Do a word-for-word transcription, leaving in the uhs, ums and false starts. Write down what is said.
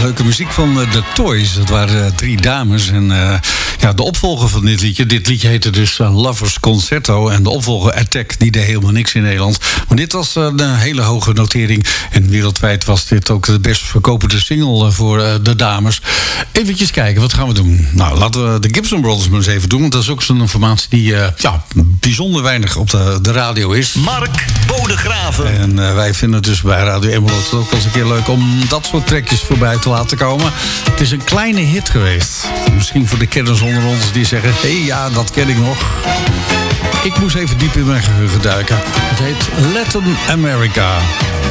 leuke muziek van uh, The Toys. Dat waren uh, drie dames. En uh, ja, de opvolger van dit liedje. Dit liedje heette dus uh, Lovers Concerto. En de opvolger Attack, die deed helemaal niks in Nederland. Maar dit was uh, een hele hoge notering. En wereldwijd was dit ook de best verkopende single uh, voor uh, de dames. Eventjes kijken, wat gaan we doen? Nou, laten we de Gibson Brothers maar eens even doen. Want dat is ook zo'n informatie die uh, ja, bijzonder weinig op de, de radio is. Mark Bodegraven. En uh, wij vinden het dus bij Radio Emmeloord ook wel eens een keer leuk om dat soort trekjes voorbij te laten komen. Het is een kleine hit geweest. Misschien voor de kenners onder ons die zeggen, hé hey, ja, dat ken ik nog. Ik moest even diep in mijn geheugen duiken. Het heet Latin America.